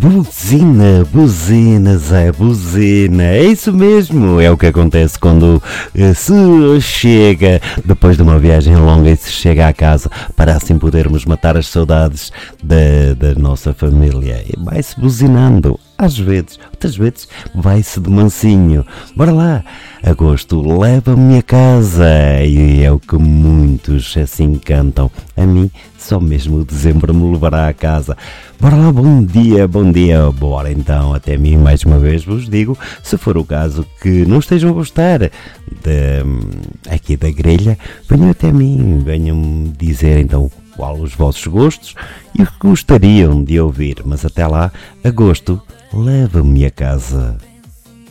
Buzina, buzina, Zé, buzina. É isso mesmo, é o que acontece quando se chega, depois de uma viagem longa e se chega à casa, para assim podermos matar as saudades da nossa família. E vai-se buzinando, às vezes, outras vezes vai-se de mansinho. Bora lá, agosto leva-me a casa, e é o que muitos assim cantam. A mim, só mesmo o dezembro me levará a casa. Bora lá, bom dia, bom dia. Bora então, até mim mais uma vez vos digo, se for o caso que não estejam a gostar aqui da grelha, venham até mim, venham-me dizer então qual os vossos gostos e o que gostariam de ouvir. Mas até lá, agosto, leva-me a casa.